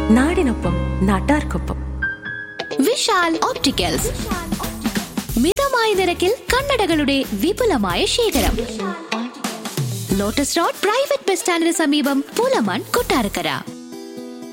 നാടിനൊപ്പം നാട്ടാർക്കൊപ്പം. വിശാൽ ഓപ്റ്റിക്കൽസ്, മിതമായ നിരക്കിൽ കണ്ണടകളുടെ വിപുലമായ ശേഖരം. ലോട്ടസ് റോഡ് പ്രൈവറ്റ് ബസ് സ്റ്റാൻഡിന് സമീപം, പൂലമാൻ, കൊട്ടാരക്കര.